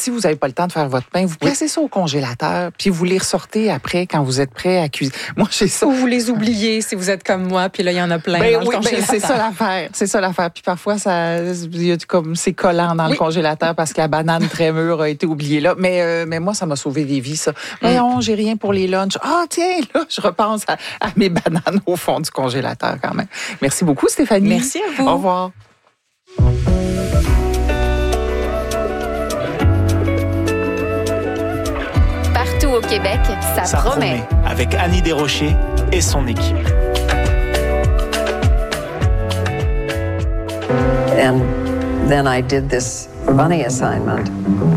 si vous n'avez pas le temps de faire votre pain, vous placez ça au congélateur, puis vous les ressortez après quand vous êtes prêt à cuisiner. Moi, j'ai ça. Ou vous les oubliez si vous êtes comme moi, puis là, il y en a plein dans le congélateur. C'est ça l'affaire. C'est ça l'affaire. Puis parfois, comme c'est collant dans le congélateur parce que la banane très mûre a été oubliée là. Mais moi, ça m'a sauvé des vies, ça. Voyons, j'ai rien pour les lunchs. Ah, tiens, là, je repense à mes bananes au fond du congélateur quand même. Merci beaucoup, Stéphanie. Merci à vous. Au revoir. Partout au Québec, ça promet. Avec Annie Desrochers et son équipe. And then I did this bunny assignment.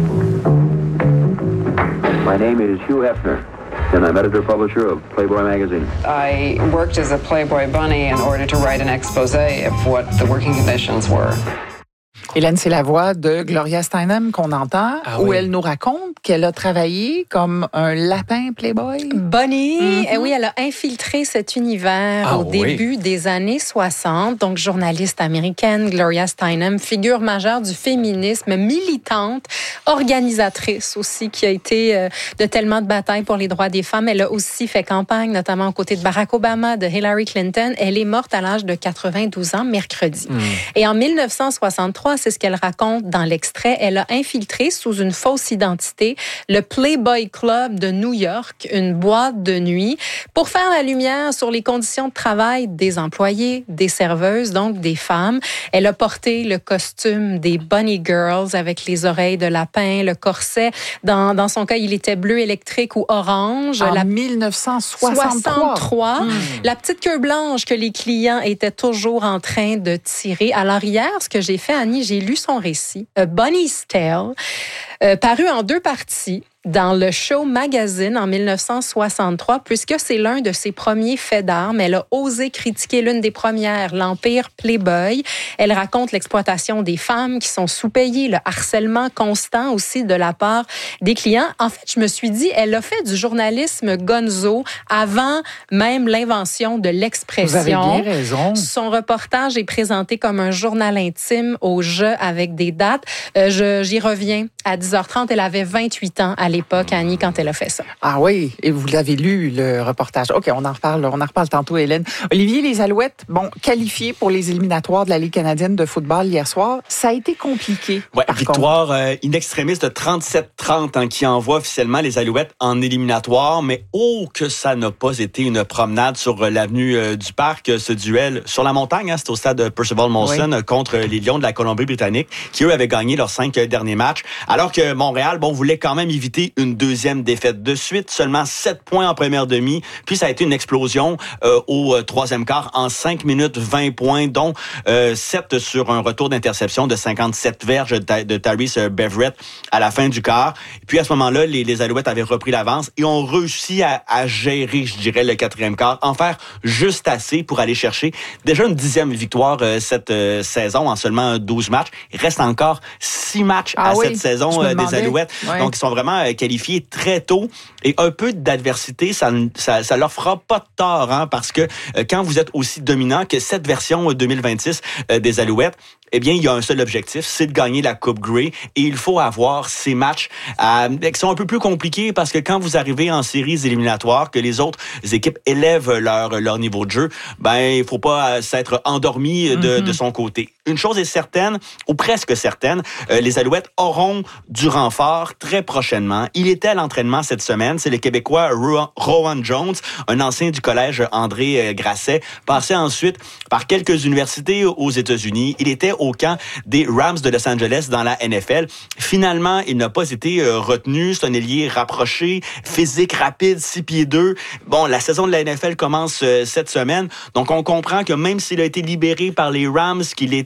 My name is Hugh Hefner, and I'm editor-publisher of Playboy magazine. I worked as a Playboy bunny in order to write an expose of what the working conditions were. Hélène, c'est la voix de Gloria Steinem qu'on entend, où elle nous raconte qu'elle a travaillé comme un lapin Playboy. Bunny, oui, elle a infiltré cet univers au début des années 60. Donc, journaliste américaine, Gloria Steinem, figure majeure du féminisme, militante, organisatrice aussi, qui a été de tellement de batailles pour les droits des femmes. Elle a aussi fait campagne, notamment aux côtés de Barack Obama, de Hillary Clinton. Elle est morte à l'âge de 92 ans, mercredi. Et en 1963, c'est ce qu'elle raconte dans l'extrait. Elle a infiltré sous une fausse identité le Playboy Club de New York, une boîte de nuit, pour faire la lumière sur les conditions de travail des employés, des serveuses, donc des femmes. Elle a porté le costume des Bunny Girls avec les oreilles de lapin, le corset. Dans son cas, il était bleu électrique ou orange. En 1963. La petite queue blanche que les clients étaient toujours en train de tirer. Alors hier, ce que j'ai fait, Annie, j'ai lu son récit, A Bunny's Tale, paru en 2 parties dans le Show Magazine en 1963, puisque c'est l'un de ses premiers faits d'armes. Elle a osé critiquer l'une des premières, l'Empire Playboy. Elle raconte l'exploitation des femmes qui sont sous-payées, le harcèlement constant aussi de la part des clients. En fait, je me suis dit, elle a fait du journalisme gonzo avant même l'invention de l'expression. Vous avez bien raison. Son reportage est présenté comme un journal intime au jeu avec des dates. J'y reviens. À 10h30, elle avait 28 ans à l'époque, Annie, quand elle a fait ça. Ah oui, et vous l'avez lu, le reportage. OK, on en reparle tantôt, Hélène. Olivier, les Alouettes, qualifiés pour les éliminatoires de la Ligue canadienne de football hier soir, ça a été compliqué. Ouais, victoire in extremis de 37-30 qui envoie officiellement les Alouettes en éliminatoire, mais que ça n'a pas été une promenade sur l'avenue du Parc, ce duel sur la montagne, c'est au stade Percival Molson contre les Lions de la Colombie-Britannique, qui eux avaient gagné leurs 5 derniers matchs. Alors que Montréal, voulait quand même éviter une deuxième défaite de suite. Seulement 7 points en première demi. Puis ça a été une explosion au troisième quart en 5 minutes, 20 points, dont 7 sur un retour d'interception de 57 verges de Tyrese Beverett à la fin du quart. Puis à ce moment-là, les Alouettes avaient repris l'avance et ont réussi à gérer, je dirais, le quatrième quart, en faire juste assez pour aller chercher déjà une 10e victoire cette saison en seulement 12 matchs. Il reste encore 6 matchs cette saison des Alouettes. Ouais. Donc, ils sont vraiment qualifiés très tôt. Et un peu d'adversité, ça leur fera pas de tort, parce que quand vous êtes aussi dominant que cette version 2026 des Alouettes, eh bien, il y a un seul objectif, c'est de gagner la Coupe Grey. Et il faut avoir ces matchs qui sont un peu plus compliqués parce que quand vous arrivez en séries éliminatoires, que les autres équipes élèvent leur niveau de jeu, il faut pas s'être endormi de son côté. Une chose est certaine, ou presque certaine, les Alouettes auront du renfort très prochainement. Il était à l'entraînement cette semaine. C'est le Québécois Rowan Jones, un ancien du collège André Grasset, passé ensuite par quelques universités aux États-Unis. Il était au camp des Rams de Los Angeles dans la NFL. Finalement, il n'a pas été retenu. C'est un ailier rapproché, physique, rapide, 6 pieds 2. La saison de la NFL commence cette semaine. Donc, on comprend que même s'il a été libéré par les Rams, qu'il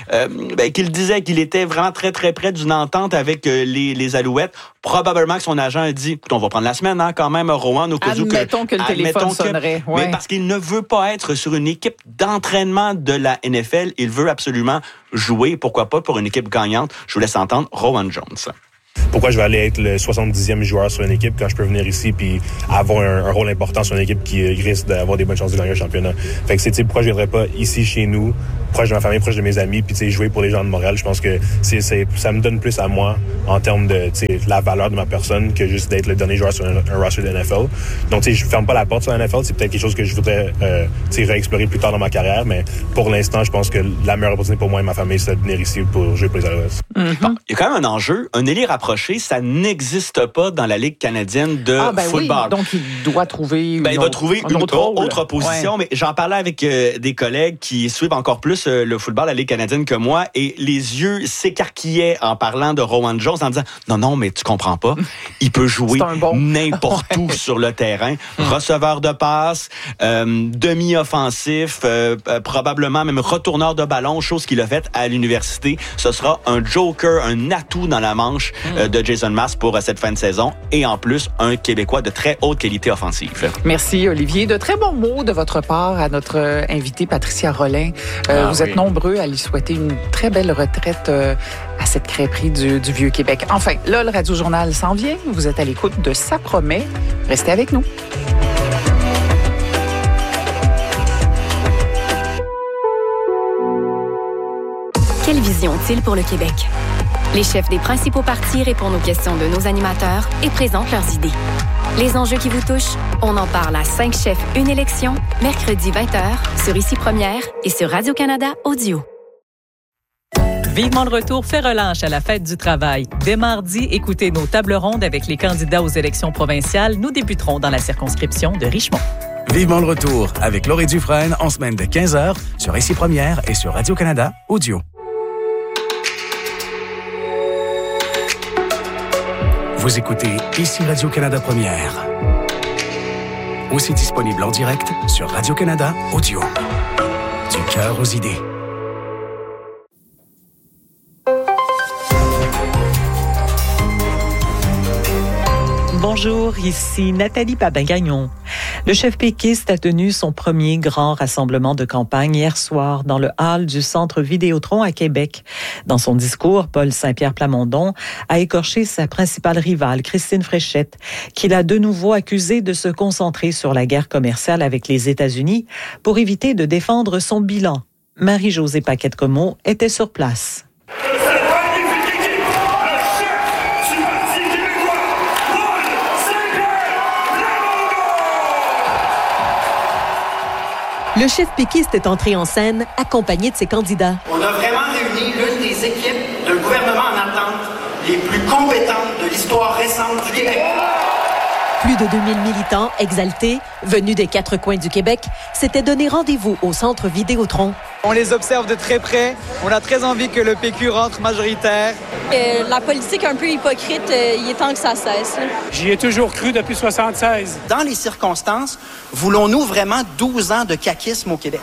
disait qu'il était vraiment très, très près d'une entente avec les Alouettes, probablement que son agent a dit, écoute, on va prendre la semaine quand même, Rowan, au cas où admettons que le téléphone sonnerait. Ouais. Mais parce qu'il ne veut pas être sur une équipe d'entraînement de la NFL. Il veut absolument jouer, pourquoi pas, pour une équipe gagnante. Je vous laisse entendre Rowan Jones. Pourquoi je vais aller être le 70e joueur sur une équipe quand je peux venir ici puis avoir un rôle important sur une équipe qui risque d'avoir des bonnes chances de gagner un championnat. Fait que c'est pourquoi je viendrais pas ici chez nous proche de ma famille, proche de mes amis, puis jouer pour les gens de Montréal, je pense que ça me donne plus à moi en termes de la valeur de ma personne que juste d'être le dernier joueur sur un roster de NFL. Donc je ferme pas la porte sur la NFL, c'est peut-être quelque chose que je voudrais réexplorer plus tard dans ma carrière, mais pour l'instant, je pense que la meilleure opportunité pour moi et ma famille, c'est de venir ici pour jouer pour les Alouettes. Bon, il y a quand même un enjeu. Un ailier rapproché, ça n'existe pas dans la Ligue canadienne de football. Oui. Donc, il doit trouver il va trouver une autre position. Ouais. Mais j'en parlais avec des collègues qui suivent encore plus le football, la Ligue canadienne que moi, et les yeux s'écarquillaient en parlant de Rowan Jones, en disant « Non, mais tu comprends pas. Il peut jouer n'importe où sur le terrain. Receveur de passe, demi-offensif, probablement même retourneur de ballon, chose qu'il a faite à l'université. Ce sera un joker, un atout dans la manche de Jason Maas pour cette fin de saison. Et en plus, un Québécois de très haute qualité offensive. » Merci, Olivier. De très bons mots de votre part à notre invitée Patricia Rolin. Vous êtes nombreux à lui souhaiter une très belle retraite à cette crêperie du Vieux-Québec. Enfin, là, le Radio-Journal s'en vient. Vous êtes à l'écoute de Ça promet. Restez avec nous. Quelle vision ont-ils pour le Québec? Les chefs des principaux partis répondent aux questions de nos animateurs et présentent leurs idées. Les enjeux qui vous touchent, on en parle à 5 chefs, une élection, mercredi 20h, sur Ici Première et sur Radio-Canada Audio. Vivement le retour fait relâche à la fête du travail. Dès mardi, écoutez nos tables rondes avec les candidats aux élections provinciales. Nous débuterons dans la circonscription de Richmond. Vivement le retour avec Laurie Dufresne en semaine de 15h sur Ici Première et sur Radio-Canada Audio. Vous écoutez Ici Radio-Canada Première. Aussi disponible en direct sur Radio-Canada Audio. Du cœur aux idées. Bonjour, ici Nathalie Papin-Gagnon. Le chef péquiste a tenu son premier grand rassemblement de campagne hier soir dans le hall du Centre Vidéotron à Québec. Dans son discours, Paul Saint-Pierre Plamondon a écorché sa principale rivale, Christine Fréchette, qu'il a de nouveau accusée de se concentrer sur la guerre commerciale avec les États-Unis pour éviter de défendre son bilan. Marie-Josée Paquette-Comeau était sur place. Le chef péquiste est entré en scène, accompagné de ses candidats. On a vraiment réuni l'une des équipes d'un gouvernement en attente les plus compétentes de l'histoire récente du Québec. Plus de 2000 militants exaltés, venus des 4 coins du Québec, s'étaient donné rendez-vous au Centre Vidéotron. On les observe de très près. On a très envie que le PQ rentre majoritaire. La politique un peu hypocrite, il est temps que ça cesse. J'y ai toujours cru depuis 1976. Dans les circonstances, voulons-nous vraiment 12 ans de caquisme au Québec?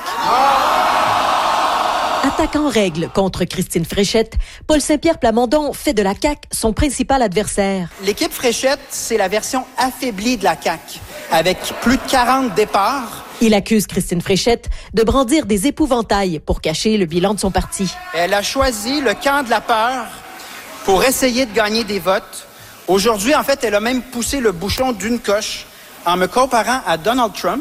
Attaquant règle contre Christine Fréchette, Paul Saint-Pierre Plamondon fait de la CAQ son principal adversaire. L'équipe Fréchette, c'est la version affaiblie de la CAQ, avec plus de 40 départs. Il accuse Christine Fréchette de brandir des épouvantails pour cacher le bilan de son parti. Elle a choisi le camp de la peur pour essayer de gagner des votes. Aujourd'hui, en fait, elle a même poussé le bouchon d'une coche en me comparant à Donald Trump.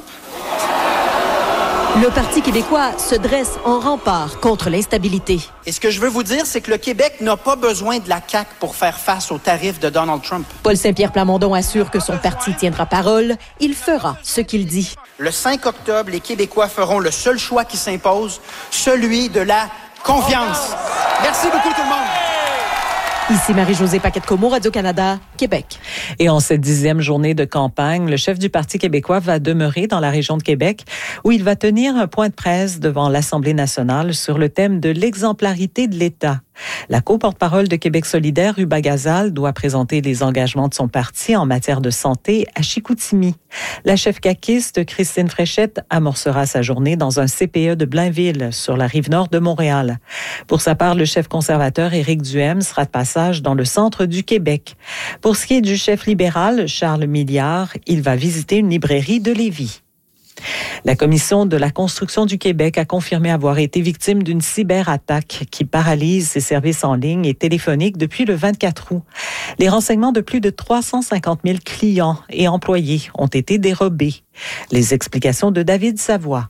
Le Parti québécois se dresse en rempart contre l'instabilité. Et ce que je veux vous dire, c'est que le Québec n'a pas besoin de la CAQ pour faire face aux tarifs de Donald Trump. Paul Saint-Pierre Plamondon assure que son parti tiendra parole. Il fera ce qu'il dit. Le 5 octobre, les Québécois feront le seul choix qui s'impose, celui de la confiance. Merci beaucoup tout le monde. Ici Marie-Josée Paquette-Comeau, Radio-Canada, Québec. Et en cette 10e journée de campagne, le chef du Parti québécois va demeurer dans la région de Québec où il va tenir un point de presse devant l'Assemblée nationale sur le thème de l'exemplarité de l'État. La co-porte-parole de Québec solidaire, Ruba Gazal, doit présenter les engagements de son parti en matière de santé à Chicoutimi. La chef caquiste, Christine Fréchette, amorcera sa journée dans un CPE de Blainville, sur la rive nord de Montréal. Pour sa part, le chef conservateur, Éric Duhaime, sera de passage dans le centre du Québec. Pour ce qui est du chef libéral, Charles Milliard, il va visiter une librairie de Lévis. La Commission de la construction du Québec a confirmé avoir été victime d'une cyberattaque qui paralyse ses services en ligne et téléphoniques depuis le 24 août. Les renseignements de plus de 350 000 clients et employés ont été dérobés. Les explications de David Savoie.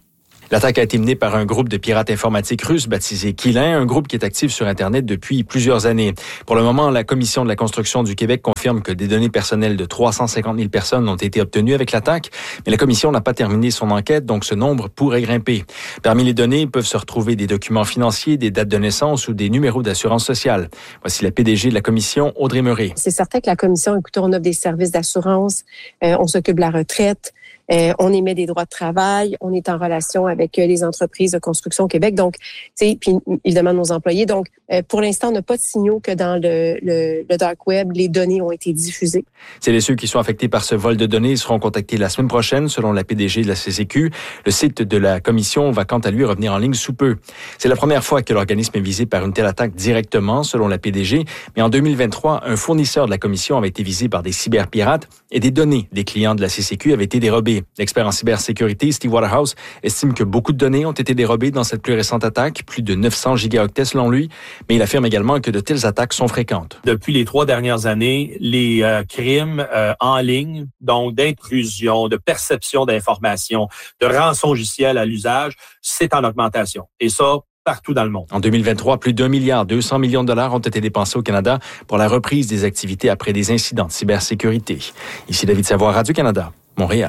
L'attaque a été menée par un groupe de pirates informatiques russes baptisé Qilin, un groupe qui est actif sur Internet depuis plusieurs années. Pour le moment, la Commission de la construction du Québec confirme que des données personnelles de 350 000 personnes ont été obtenues avec l'attaque, mais la Commission n'a pas terminé son enquête, donc ce nombre pourrait grimper. Parmi les données peuvent se retrouver des documents financiers, des dates de naissance ou des numéros d'assurance sociale. Voici la PDG de la Commission, Audrey Murray. C'est certain que la Commission, écoute, on offre des services d'assurance, on s'occupe de la retraite, on émet des droits de travail, on est en relation avec les entreprises de construction au Québec, donc, puis évidemment nos employés. Donc, pour l'instant, on n'a pas de signaux que dans le dark web, les données ont été diffusées. Celles et ceux qui sont affectés par ce vol de données seront contactés la semaine prochaine, selon la PDG de la CCQ. Le site de la Commission va quant à lui revenir en ligne sous peu. C'est la première fois que l'organisme est visé par une telle attaque directement, selon la PDG, mais en 2023, un fournisseur de la Commission avait été visé par des cyberpirates et des données des clients de la CCQ avaient été dérobées. L'expert en cybersécurité, Steve Waterhouse, estime que beaucoup de données ont été dérobées dans cette plus récente attaque, plus de 900 gigaoctets selon lui, mais il affirme également que de telles attaques sont fréquentes. Depuis les 3 dernières années, les crimes en ligne, donc d'intrusion, de perception d'informations, de rançongiciel à l'usage, c'est en augmentation. Et ça, partout dans le monde. En 2023, plus d'1,2 milliard de dollars ont été dépensés au Canada pour la reprise des activités après des incidents de cybersécurité. Ici David Savoie, Radio-Canada, Montréal.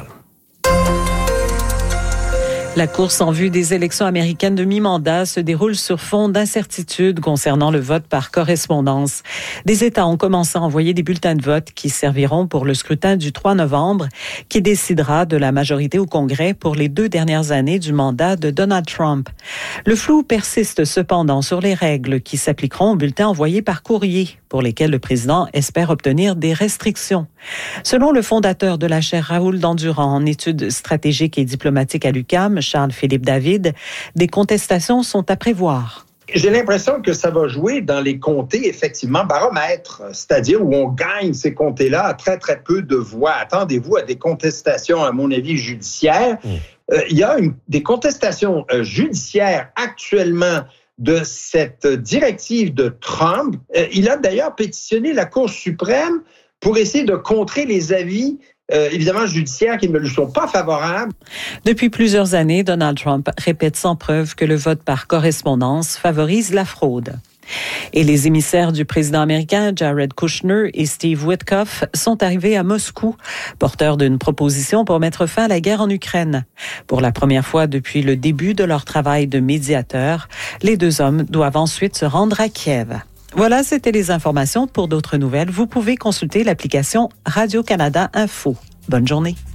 La course en vue des élections américaines de mi-mandat se déroule sur fond d'incertitude concernant le vote par correspondance. Des États ont commencé à envoyer des bulletins de vote qui serviront pour le scrutin du 3 novembre, qui décidera de la majorité au Congrès pour les 2 dernières années du mandat de Donald Trump. Le flou persiste cependant sur les règles qui s'appliqueront aux bulletins envoyés par courrier, pour lesquels le président espère obtenir des restrictions. Selon le fondateur de la chaire Raoul Dandurand en études stratégiques et diplomatiques à l'UQAM, Charles-Philippe David, des contestations sont à prévoir. J'ai l'impression que ça va jouer dans les comtés, effectivement, baromètres, c'est-à-dire où on gagne ces comtés-là à très, très peu de voix. Attendez-vous à des contestations, à mon avis, judiciaires. Il y a des contestations judiciaires actuellement de cette directive de Trump. Il a d'ailleurs pétitionné la Cour suprême pour essayer de contrer les avis évidemment judiciaires qui ne lui sont pas favorables. Depuis plusieurs années, Donald Trump répète sans preuve que le vote par correspondance favorise la fraude. Et les émissaires du président américain Jared Kushner et Steve Witkoff sont arrivés à Moscou, porteurs d'une proposition pour mettre fin à la guerre en Ukraine. Pour la première fois depuis le début de leur travail de médiateur, les 2 hommes doivent ensuite se rendre à Kiev. Voilà, c'était les informations. Pour d'autres nouvelles, vous pouvez consulter l'application Radio-Canada Info. Bonne journée.